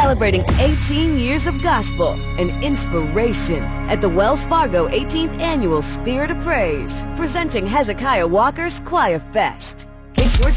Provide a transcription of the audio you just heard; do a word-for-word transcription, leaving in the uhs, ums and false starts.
Celebrating eighteen years of gospel and inspiration at the Wells Fargo eighteenth Annual Spirit of Praise, presenting Hezekiah Walker's Choir Fest.